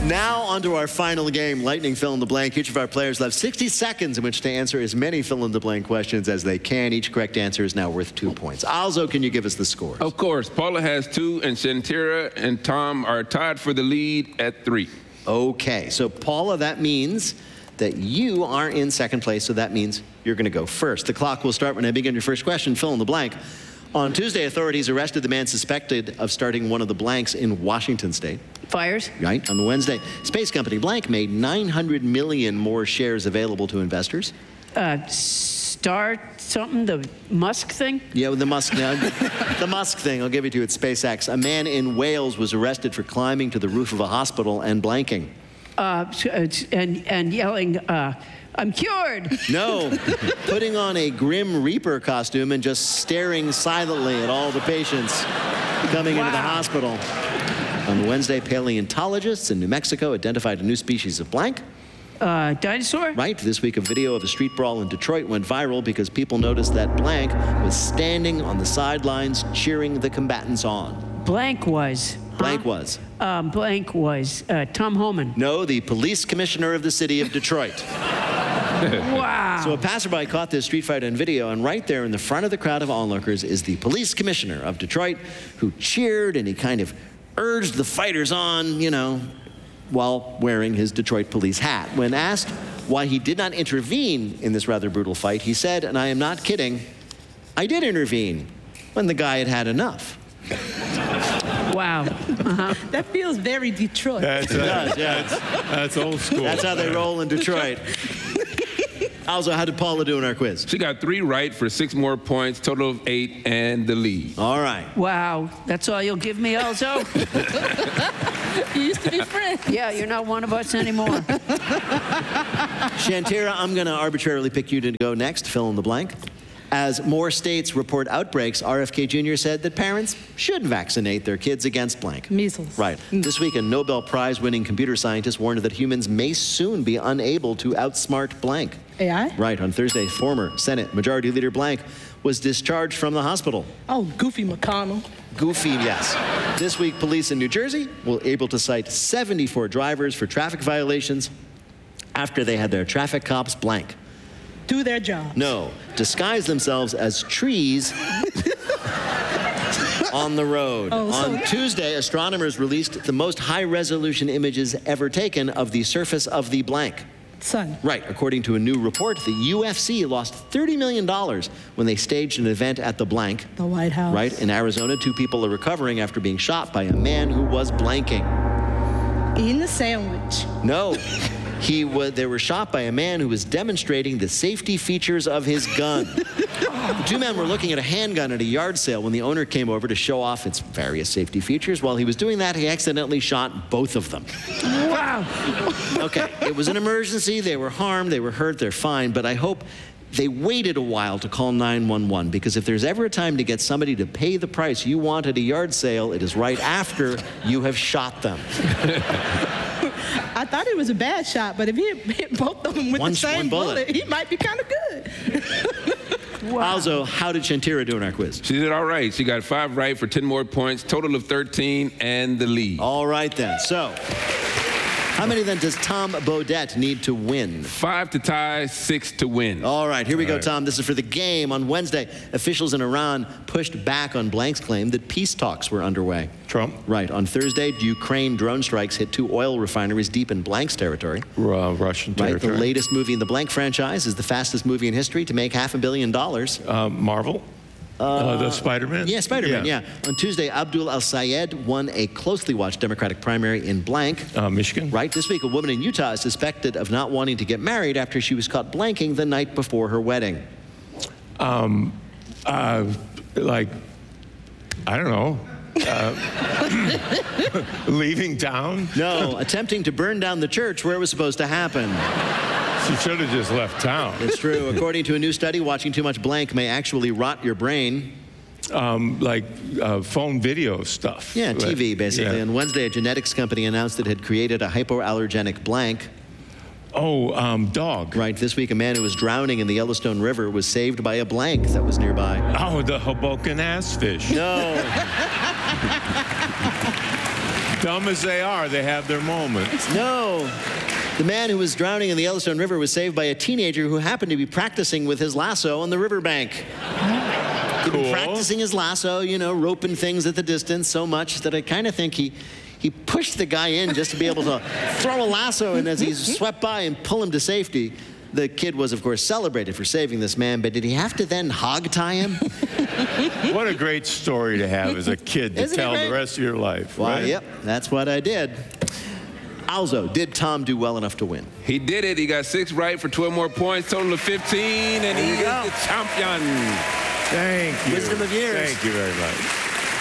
Now on to our final game, Lightning Fill in the Blank. Each of our players will have 60 seconds in which to answer as many fill in the blank questions as they can. Each correct answer is now worth 2 points. Alzo, can you give us the scores? Of course. Paula has 2, and Shantira and Tom are tied for the lead at 3. Okay, so Paula, that means that you are in second place, so that means you're going to go first. The clock will start when I begin your first question. Fill in the blank. On Tuesday, authorities arrested the man suspected of starting one of the blanks in Washington state. Fires. Right. On Wednesday, space company blank made 900 million more shares available to investors. Start something, the Musk thing? Yeah, the Musk thing, I'll give it to you. It's SpaceX. A man in Wales was arrested for climbing to the roof of a hospital and blanking. And yelling, I'm cured. No, putting on a Grim Reaper costume and just staring silently at all the patients coming into the hospital. On Wednesday, paleontologists in New Mexico identified a new species of blank. Dinosaur? Right. This week, a video of a street brawl in Detroit went viral because people noticed that blank was standing on the sidelines cheering the combatants on. Blank was. Blank was. Blank was Tom Homan. No, the police commissioner of the city of Detroit. Wow. So a passerby caught this street fight on video, and right there in the front of the crowd of onlookers is the police commissioner of Detroit, who cheered, and he kind of urged the fighters on, while wearing his Detroit police hat. When asked why he did not intervene in this rather brutal fight, he said, and I am not kidding, I did intervene when the guy had had enough. Wow. That feels very Detroit. It does, yeah. That's old school. That's how they roll in Detroit. Also, how did Paula do in our quiz? She got 3 right for 6 more points, total of 8, and the lead. All right. Wow. That's all you'll give me, Elzo? You used to be friends. Yeah, you're not one of us anymore. Shantira, I'm going to arbitrarily pick you to go next. Fill in the blank. As more states report outbreaks, RFK Jr. said that parents should vaccinate their kids against blank. Measles. Right. This week, a Nobel Prize-winning computer scientist warned that humans may soon be unable to outsmart blank. AI? Right. On Thursday, former Senate Majority Leader blank was discharged from the hospital. Oh, Goofy McConnell. Goofy, yes. This week, police in New Jersey were able to cite 74 drivers for traffic violations after they had their traffic cops blank. Do their job. No, disguise themselves as trees on the road. On Tuesday, astronomers released the most high-resolution images ever taken of the surface of the blank. Sun. Right. According to a new report, the UFC lost $30 million when they staged an event at the blank. The White House. Right. In Arizona, 2 people are recovering after being shot by a man who was blanking. Eating a sandwich. No. They were shot by a man who was demonstrating the safety features of his gun. The 2 men were looking at a handgun at a yard sale when the owner came over to show off its various safety features. While he was doing that, he accidentally shot both of them. Wow. Okay, it was an emergency. They were harmed. They were hurt. They're fine. But I hope they waited a while to call 911, because if there's ever a time to get somebody to pay the price you want at a yard sale, it is right after you have shot them. I thought it was a bad shot, but if he hit both of them with the same bullet, he might be kind of good. Wow. Also, how did Shantira do in our quiz? She did all right. She got 5 right for 10 more points, total of 13, and the lead. All right, then. So, how many, then, does Tom Bodett need to win? 5 to tie, 6 to win. All right, here we go, Tom. This is for the game. On Wednesday, officials in Iran pushed back on blank's claim that peace talks were underway. Trump. Right. On Thursday, Ukraine drone strikes hit 2 oil refineries deep in blank's territory. Russian territory. Right. The latest movie in the blank franchise is the fastest movie in history to make $500 million. Marvel. The Spider-Man? Yeah, Spider-Man, yeah. On Tuesday, Abdul Al-Sayed won a closely watched Democratic primary in blank. Michigan. Right. This week, a woman in Utah is suspected of not wanting to get married after she was caught blanking the night before her wedding. I don't know. Leaving town? No, attempting to burn down the church where it was supposed to happen. She should have just left town. It's true. According to a new study, watching too much blank may actually rot your brain. Phone video stuff. Yeah, TV, basically. Yeah. On Wednesday, a genetics company announced it had created a hypoallergenic blank. Dog. Right. This week, a man who was drowning in the Yellowstone River was saved by a blank that was nearby. Oh, the Hoboken ass fish. No. Dumb as they are, they have their moments. No. The man who was drowning in the Yellowstone River was saved by a teenager who happened to be practicing with his lasso on the riverbank. He'd been practicing his lasso, roping things at the distance so much that I kind of think he pushed the guy in just to be able to throw a lasso in as he swept by and pull him to safety. The kid was, of course, celebrated for saving this man, but did he have to then hog tie him? What a great story to have as a kid to tell the rest of your life. Well, right? Yep, that's what I did. Also, did Tom do well enough to win? He did it. He got 6 right for 12 more points, total of 15, and he is the champion. Thank you. Wisdom of years. Thank you very much.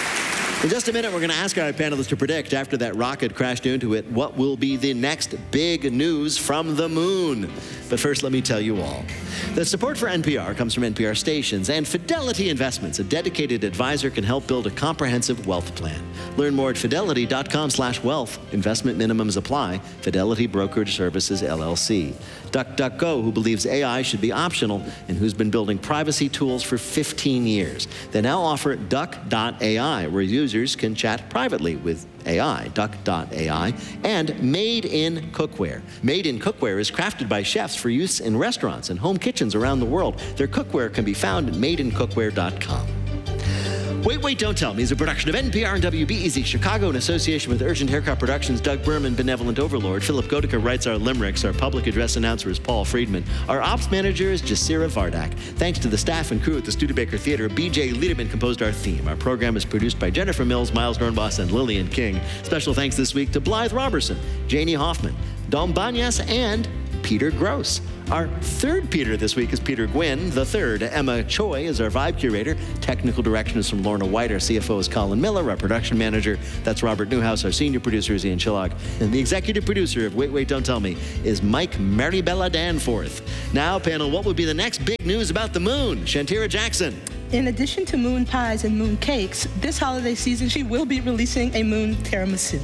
In just a minute, we're going to ask our panelists to predict, after that rocket crashed into it, what will be the next big news from the moon. But first, let me tell you all. The support for NPR comes from NPR stations and Fidelity Investments. A dedicated advisor can help build a comprehensive wealth plan. Learn more at fidelity.com/wealth. Investment minimums apply. Fidelity Brokerage Services, LLC. DuckDuckGo, who believes AI should be optional and who's been building privacy tools for 15 years. They now offer Duck.ai, where users can chat privately with AI, Duck.ai, and Made in Cookware. Made in Cookware is crafted by chefs for use in restaurants and home kitchens around the world. Their cookware can be found at madeincookware.com. Wait, Don't Tell Me is a production of NPR and WBEZ Chicago in association with Urgent Haircut Productions, Doug Berman, Benevolent Overlord. Philip Goedicke writes our limericks. Our public address announcer is Paul Friedman. Our ops manager is Jasira Vardak. Thanks to the staff and crew at the Studebaker Theater, BJ Liederman composed our theme. Our program is produced by Jennifer Mills, Miles Dornbos, and Lillian King. Special thanks this week to Blythe Robertson, Janie Hoffman, Dom Banyas, and Peter Gross. Our third Peter this week is Peter Gwynn. The third, Emma Choi, is our vibe curator. Technical direction is from Lorna White. Our CFO is Colin Miller. Our production manager, that's Robert Newhouse. Our senior producer is Ian Chillag. And the executive producer of Wait, Don't Tell Me is Mike Maribella Danforth. Now, panel, what would be the next big news about the moon? Shantira Jackson. In addition to moon pies and moon cakes, this holiday season she will be releasing a moon tiramisu.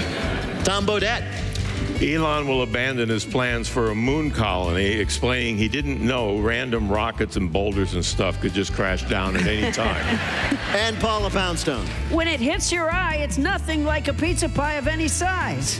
Tom Bodette. Elon will abandon his plans for a moon colony, explaining he didn't know random rockets and boulders and stuff could just crash down at any time. And Paula Poundstone. When it hits your eye, it's nothing like a pizza pie of any size.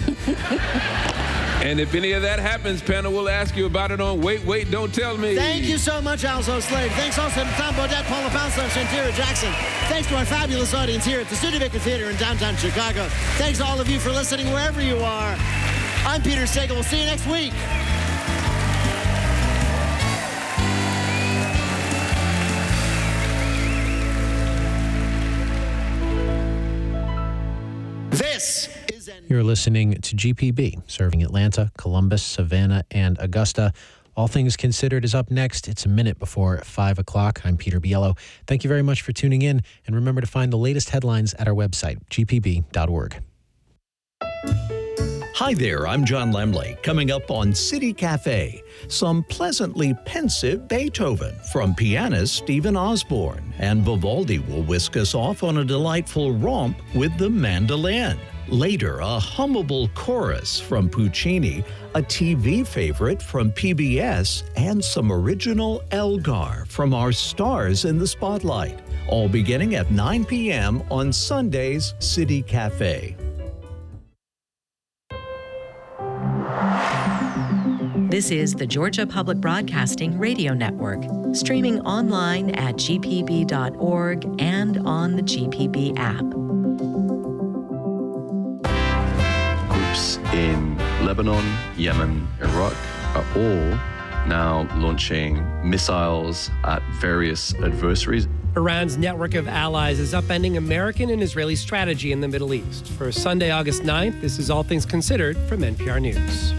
And if any of that happens, panel, we'll ask you about it on Wait, Don't Tell Me. Thank you so much, Alzo Slade. Thanks also to Tom Bodette, Paula Poundstone, Shantira Jackson. Thanks to our fabulous audience here at the Studebaker Theater in downtown Chicago. Thanks to all of you for listening wherever you are. I'm Peter Sagal. We'll see you next week. This is... You're listening to GPB, serving Atlanta, Columbus, Savannah, and Augusta. All Things Considered is up next. It's a minute before 5 o'clock. I'm Peter Biello. Thank you very much for tuning in. And remember to find the latest headlines at our website, gpb.org. Hi there, I'm John Lemley. Coming up on City Cafe, some pleasantly pensive Beethoven from pianist Stephen Osborne. And Vivaldi will whisk us off on a delightful romp with the mandolin. Later, a hummable chorus from Puccini, a TV favorite from PBS, and some original Elgar from our stars in the spotlight. All beginning at 9 p.m. on Sunday's City Cafe. This is the Georgia Public Broadcasting Radio Network, streaming online at gpb.org and on the GPB app. Groups in Lebanon, Yemen, Iraq are all now launching missiles at various adversaries. Iran's network of allies is upending American and Israeli strategy in the Middle East. For Sunday, August 9th, this is All Things Considered from NPR News.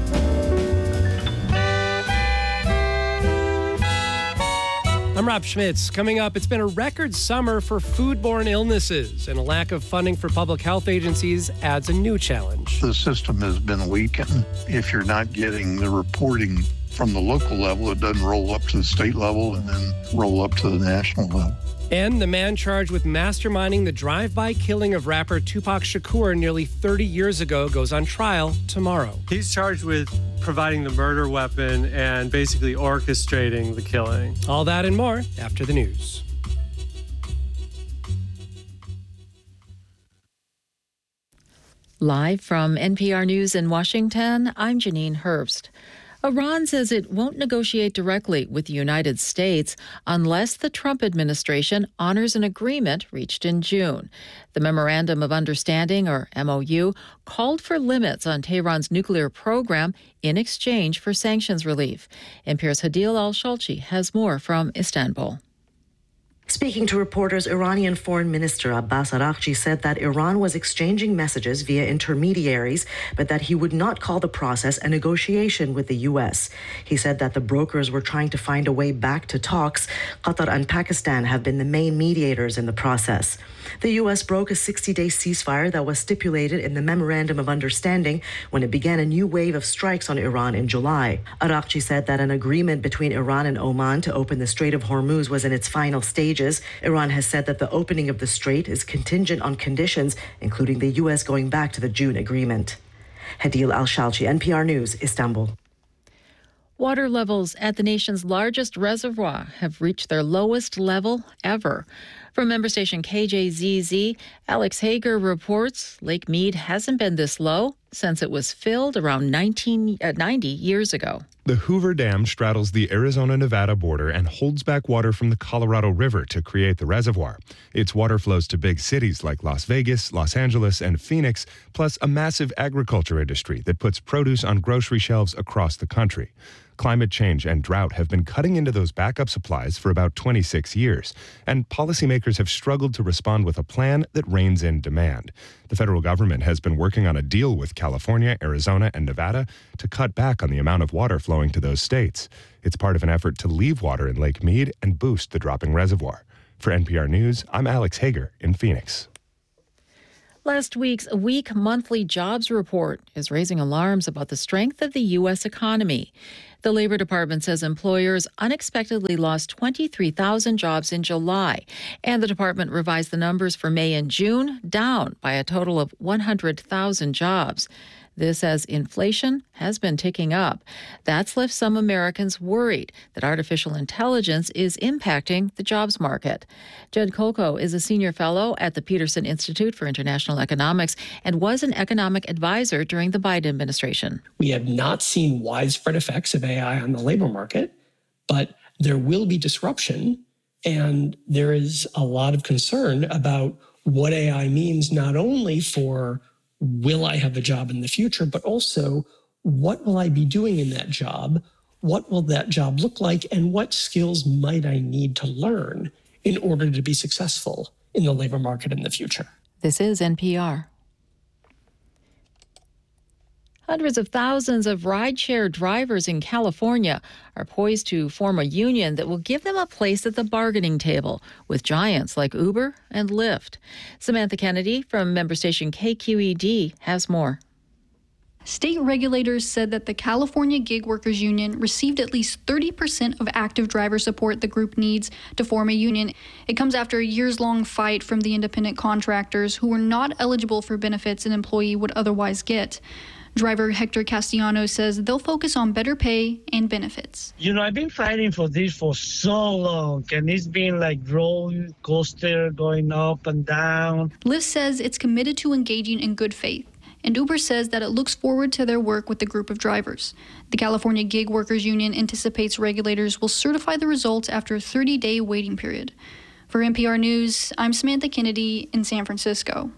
I'm Rob Schmitz. Coming up, it's been a record summer for foodborne illnesses, and a lack of funding for public health agencies adds a new challenge. The system has been weakened. If you're not getting the reporting from the local level, it doesn't roll up to the state level and then roll up to the national level. And the man charged with masterminding the drive-by killing of rapper Tupac Shakur nearly 30 years ago goes on trial tomorrow. He's charged with providing the murder weapon and basically orchestrating the killing. All that and more after the news. Live from NPR News in Washington, I'm Janine Herbst. Iran says it won't negotiate directly with the United States unless the Trump administration honors an agreement reached in June. The Memorandum of Understanding, or MOU, called for limits on Tehran's nuclear program in exchange for sanctions relief. NPR's Hadil Al-Shalchi has more from Istanbul. Speaking to reporters, Iranian Foreign Minister Abbas Araghchi said that Iran was exchanging messages via intermediaries, but that he would not call the process a negotiation with the U.S. He said that the brokers were trying to find a way back to talks. Qatar and Pakistan have been the main mediators in the process. The U.S. broke a 60-day ceasefire that was stipulated in the Memorandum of Understanding when it began a new wave of strikes on Iran in July. Araghchi said that an agreement between Iran and Oman to open the Strait of Hormuz was in its final stages. Iran has said that the opening of the strait is contingent on conditions, including the U.S. going back to the June agreement. Hadil Al-Shalchi, NPR News, Istanbul. Water levels at the nation's largest reservoir have reached their lowest level ever. From member station KJZZ, Alex Hager reports Lake Mead hasn't been this low since it was filled around 90 years ago. The Hoover Dam straddles the Arizona-Nevada border and holds back water from the Colorado River to create the reservoir. Its water flows to big cities like Las Vegas, Los Angeles, and Phoenix, plus a massive agriculture industry that puts produce on grocery shelves across the country. Climate change and drought have been cutting into those backup supplies for about 26 years, and policymakers have struggled to respond with a plan that reins in demand. The federal government has been working on a deal with California, Arizona, and Nevada to cut back on the amount of water flowing to those states. It's part of an effort to leave water in Lake Mead and boost the dropping reservoir. For NPR News, I'm Alex Hager in Phoenix. Last week's weak monthly jobs report is raising alarms about the strength of the U.S. economy. The Labor Department says employers unexpectedly lost 23,000 jobs in July, and the department revised the numbers for May and June down by a total of 100,000 jobs. This as inflation has been ticking up. That's left some Americans worried that artificial intelligence is impacting the jobs market. Jed Kolko is a senior fellow at the Peterson Institute for International Economics and was an economic advisor during the Biden administration. We have not seen widespread effects of AI on the labor market, but there will be disruption, and there is a lot of concern about what AI means not only for will I have a job in the future, but also what will I be doing in that job? What will that job look like? And what skills might I need to learn in order to be successful in the labor market in the future? This is NPR. Hundreds of thousands of rideshare drivers in California are poised to form a union that will give them a place at the bargaining table with giants like Uber and Lyft. Samantha Kennedy from member station KQED has more. State regulators said that the California Gig Workers Union received at least 30% of active driver support the group needs to form a union. It comes after a years-long fight from the independent contractors who were not eligible for benefits an employee would otherwise get. Driver Hector Castellanos says they'll focus on better pay and benefits. I've been fighting for this for so long, and it's been like roller coaster going up and down. Lyft says it's committed to engaging in good faith, and Uber says that it looks forward to their work with the group of drivers. The California Gig Workers Union anticipates regulators will certify the results after a 30-day waiting period. For NPR News, I'm Samantha Kennedy in San Francisco.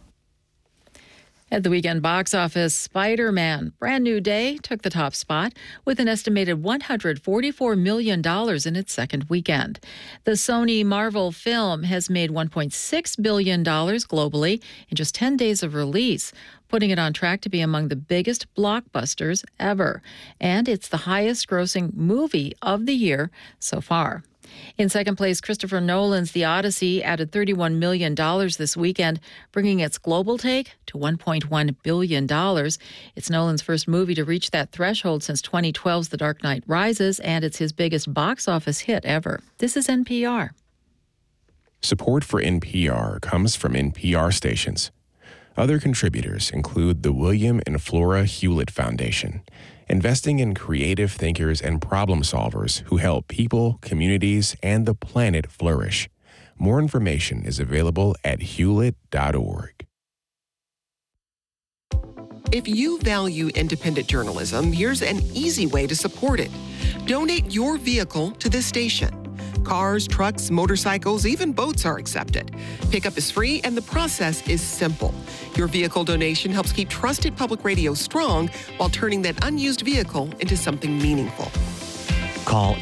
At the weekend box office, Spider-Man: Brand New Day took the top spot with an estimated $144 million in its second weekend. The Sony Marvel film has made $1.6 billion globally in just 10 days of release, putting it on track to be among the biggest blockbusters ever. And it's the highest-grossing movie of the year so far. In second place, Christopher Nolan's The Odyssey added $31 million this weekend, bringing its global take to $1.1 billion. It's Nolan's first movie to reach that threshold since 2012's The Dark Knight Rises, and it's his biggest box office hit ever. This is NPR. Support for NPR comes from NPR stations. Other contributors include the William and Flora Hewlett Foundation, investing in creative thinkers and problem solvers who help people, communities, and the planet flourish. More information is available at hewlett.org. If you value independent journalism, here's an easy way to support it. Donate your vehicle to this station. Cars, trucks, motorcycles, even boats are accepted. Pickup is free and the process is simple. Your vehicle donation helps keep trusted public radio strong while turning that unused vehicle into something meaningful. Call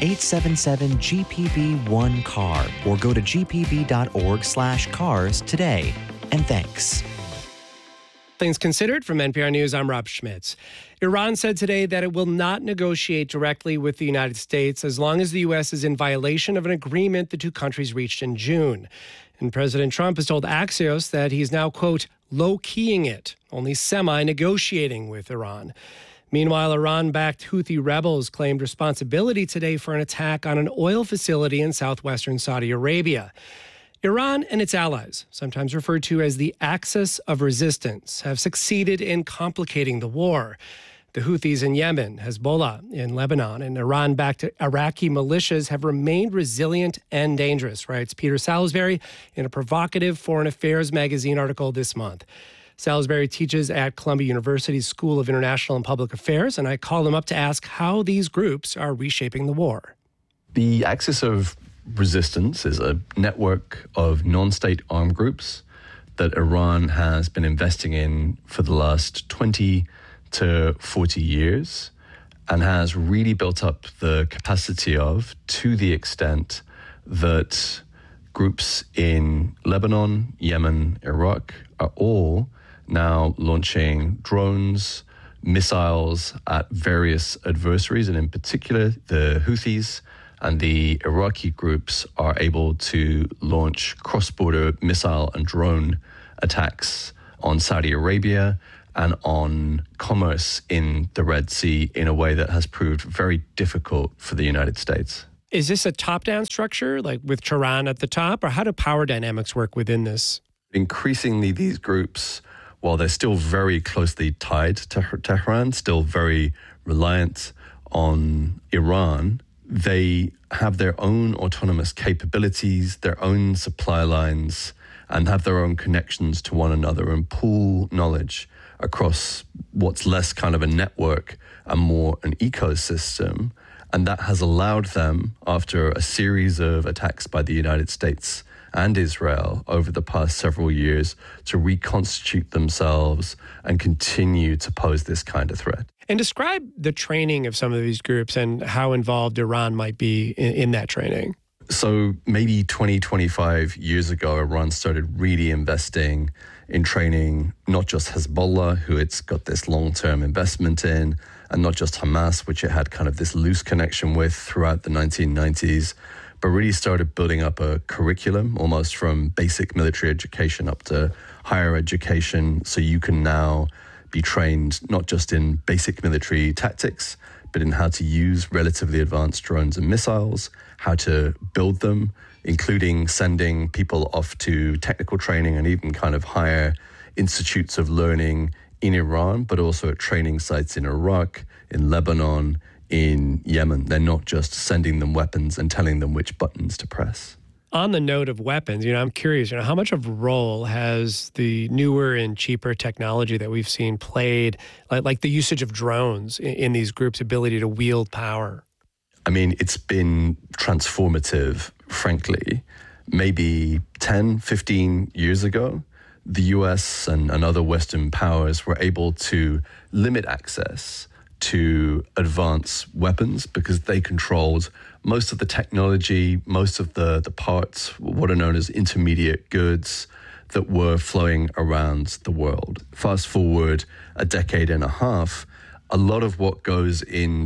877-GPB-1-CAR or go to gpb.org/cars today. And thanks. Things Considered from NPR News, I'm Rob Schmitz. Iran said today that it will not negotiate directly with the United States as long as the U.S. is in violation of an agreement the two countries reached in June. And President Trump has told Axios that he's now, quote, low-keying it, only semi-negotiating with Iran. Meanwhile, Iran-backed Houthi rebels claimed responsibility today for an attack on an oil facility in southwestern Saudi Arabia. Iran and its allies, sometimes referred to as the Axis of Resistance, have succeeded in complicating the war. The Houthis in Yemen, Hezbollah in Lebanon, and Iran-backed Iraqi militias have remained resilient and dangerous, writes Peter Salisbury in a provocative Foreign Affairs magazine article this month. Salisbury teaches at Columbia University's School of International and Public Affairs, and I called him up to ask how these groups are reshaping the war. The Axis of Resistance is a network of non-state armed groups that Iran has been investing in for the last 20 to 40 years and has really built up the capacity of, to the extent that groups in Lebanon, Yemen, Iraq are all now launching drones, missiles at various adversaries, and in particular the Houthis and the Iraqi groups are able to launch cross-border missile and drone attacks on Saudi Arabia and on commerce in the Red Sea in a way that has proved very difficult for the United States. Is this a top-down structure, like with Tehran at the top, or how do power dynamics work within this? Increasingly, these groups, while they're still very closely tied to Tehran, still very reliant on Iran, they have their own autonomous capabilities, their own supply lines, and have their own connections to one another and pool knowledge across what's less kind of a network and more an ecosystem. And that has allowed them, after a series of attacks by the United States and Israel over the past several years, to reconstitute themselves and continue to pose this kind of threat. And describe the training of some of these groups and how involved Iran might be in that training. So maybe 20, 25 years ago, Iran started really investing in training not just Hezbollah, who it's got this long-term investment in, and not just Hamas, which it had kind of this loose connection with throughout the 1990s, but really started building up a curriculum almost from basic military education up to higher education. So you can now be trained not just in basic military tactics, but in how to use relatively advanced drones and missiles, how to build them, including sending people off to technical training and even kind of higher institutes of learning in Iran, but also at training sites in Iraq, in Lebanon, in Yemen. They're not just sending them weapons and telling them which buttons to press. On the note of weapons, I'm curious, how much of a role has the newer and cheaper technology that we've seen played, like the usage of drones in these groups' ability to wield power? I mean, it's been transformative, frankly. Maybe 10, 15 years ago, the US and other Western powers were able to limit access to advanced weapons because they controlled most of the technology, most of the parts, what are known as intermediate goods that were flowing around the world. Fast forward a decade and a half, a lot of what goes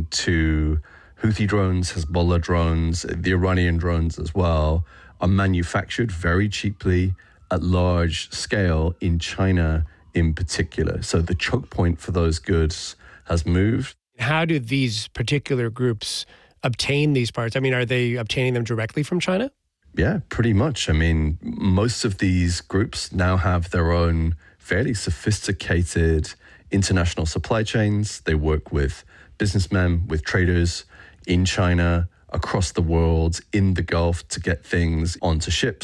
into Houthi drones, Hezbollah drones, the Iranian drones as well, are manufactured very cheaply at large scale in China in particular. So the choke point for those goods has moved. How do these particular groups obtain these parts? I mean, are they obtaining them directly from China? Yeah, pretty much. I mean, most of these groups now have their own fairly sophisticated international supply chains. They work with businessmen, with traders in China, across the world, in the Gulf to get things onto ships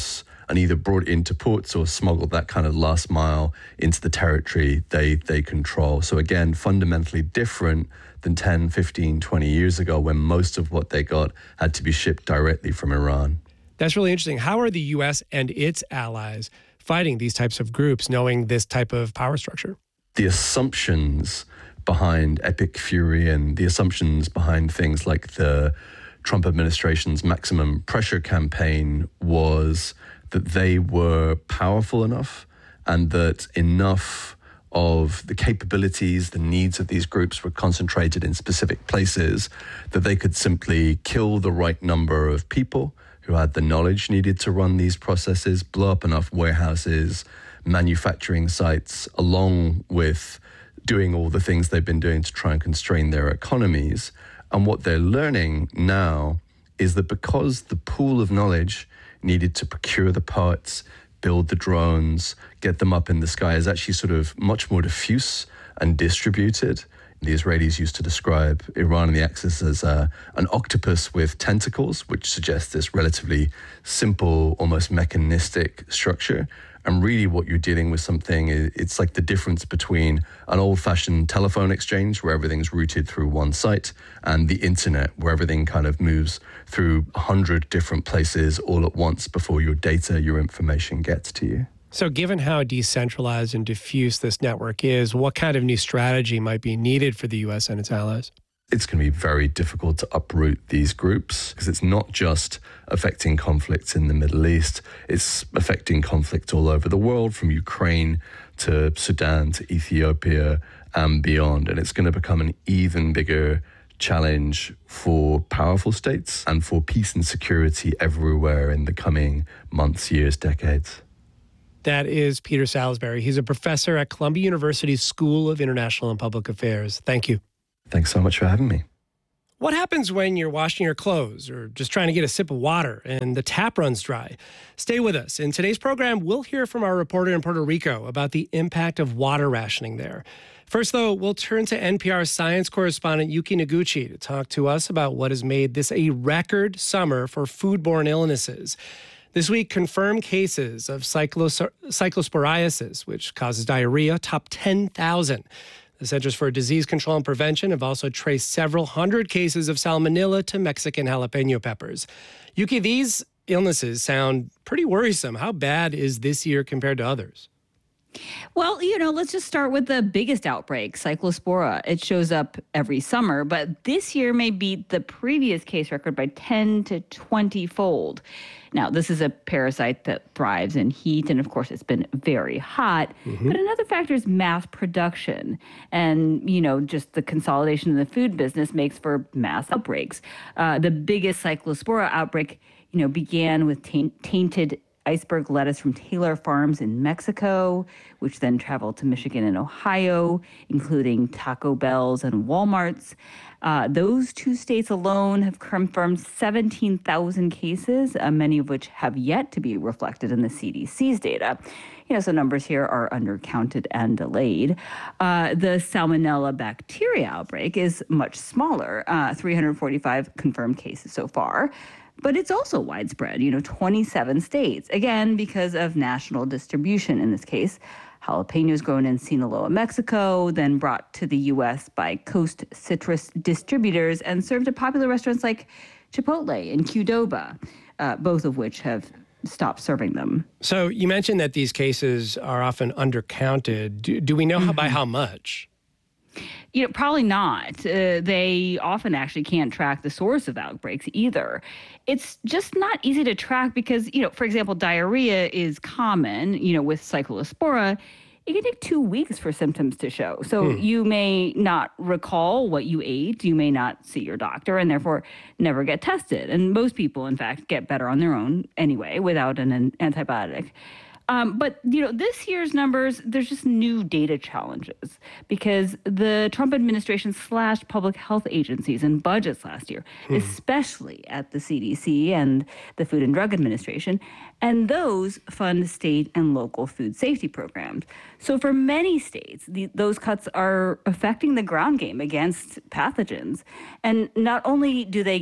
and either brought into ports or smuggled that kind of last mile into the territory they control. So again, fundamentally different than 10, 15, 20 years ago when most of what they got had to be shipped directly from Iran. That's really interesting. How are the U.S. and its allies fighting these types of groups, knowing this type of power structure? The assumptions behind Epic Fury and the assumptions behind things like the Trump administration's maximum pressure campaign was that they were powerful enough and that enough of the capabilities, the needs of these groups were concentrated in specific places that they could simply kill the right number of people who had the knowledge needed to run these processes, blow up enough warehouses, manufacturing sites, along with doing all the things they've been doing to try and constrain their economies. And what they're learning now is that because the pool of knowledge needed to procure the parts, build the drones, get them up in the sky is actually sort of much more diffuse and distributed. The Israelis used to describe Iran and the Axis as an octopus with tentacles, which suggests this relatively simple, almost mechanistic structure. And really what you're dealing with something, it's like the difference between an old-fashioned telephone exchange where everything's routed through one site and the internet where everything kind of moves through 100 different places all at once before your data, your information gets to you. So given how decentralized and diffuse this network is, what kind of new strategy might be needed for the U.S. and its allies? It's going to be very difficult to uproot these groups because it's not just affecting conflicts in the Middle East, it's affecting conflict all over the world, from Ukraine to Sudan to Ethiopia and beyond. And it's going to become an even bigger challenge for powerful states and for peace and security everywhere in the coming months, years, decades. That is Peter Salisbury. He's a professor at Columbia University's School of International and Public Affairs. Thank you. Thanks so much for having me. What happens when you're washing your clothes or just trying to get a sip of water and the tap runs dry? Stay with us. In today's program, we'll hear from our reporter in Puerto Rico about the impact of water rationing there. First, though, we'll turn to NPR science correspondent Yuki Noguchi to talk to us about what has made this a record summer for foodborne illnesses. This week, confirmed cases of cyclosporiasis, which causes diarrhea, top 10,000. The Centers for Disease Control and Prevention have also traced several hundred cases of salmonella to Mexican jalapeno peppers. Yuki, these illnesses sound pretty worrisome. How bad is this year compared to others? Well, let's just start with the biggest outbreak, Cyclospora. It shows up every summer, but this year may beat the previous case record by 10 to 20-fold. Now, this is a parasite that thrives in heat, and of course, it's been very hot. But another factor is mass production. And, just the consolidation in the food business makes for mass outbreaks. The biggest Cyclospora outbreak, began with tainted iceberg lettuce from Taylor Farms in Mexico, which then traveled to Michigan and Ohio, including Taco Bell's and Walmart's. Those two states alone have confirmed 17,000 cases, many of which have yet to be reflected in the CDC's data. So numbers here are undercounted and delayed. The Salmonella bacteria outbreak is much smaller, 345 confirmed cases so far. But it's also widespread, 27 states, again, because of national distribution in this case. Jalapenos grown in Sinaloa, Mexico, then brought to the U.S. by Coast Citrus distributors and served at popular restaurants like Chipotle and Qdoba, both of which have stopped serving them. So you mentioned that these cases are often undercounted. Do we know by how much? Probably not. They often actually can't track the source of outbreaks either. It's just not easy to track because, for example, diarrhea is common, with Cyclospora. It can take 2 weeks for symptoms to show. So you may not recall what you ate. You may not see your doctor and therefore never get tested. And most people, in fact, get better on their own anyway without an antibiotic. But, this year's numbers, there's just new data challenges because the Trump administration slashed public health agencies and budgets last year, especially at the CDC and the Food and Drug Administration. And those fund state and local food safety programs. So for many states, those cuts are affecting the ground game against pathogens. And not only do they get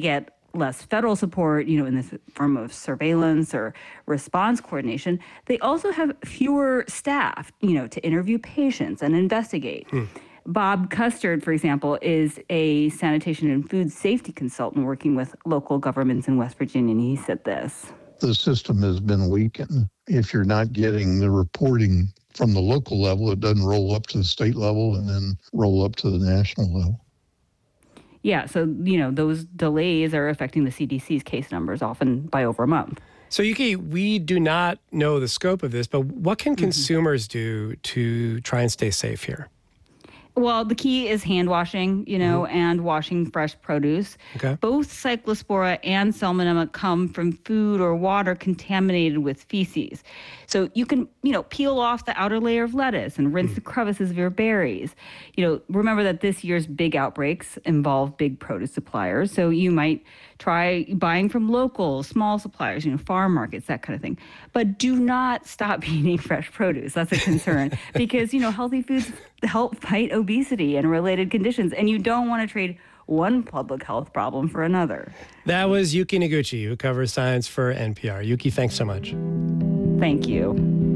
less federal support, in the form of surveillance or response coordination, they also have fewer staff, to interview patients and investigate. Bob Custard, for example, is a sanitation and food safety consultant working with local governments in West Virginia, and he said this. The system has been weakened. If you're not getting the reporting from the local level, it doesn't roll up to the state level and then roll up to the national level. Yeah, so, those delays are affecting the CDC's case numbers, often by over a month. So, Yuki, we do not know the scope of this, but what can consumers do to try and stay safe here? Well, the key is hand washing, and washing fresh produce. Okay. Both Cyclospora and Salmonella come from food or water contaminated with feces. So you can, peel off the outer layer of lettuce and rinse the crevices of your berries. Remember that this year's big outbreaks involve big produce suppliers. So you might try buying from local, small suppliers, farm markets, that kind of thing. But do not stop eating fresh produce. That's a concern because, healthy foods help fight obesity and related conditions. And you don't want to trade one public health problem for another. That was Yuki Noguchi, who covers science for NPR. Yuki, thanks so much. Thank you.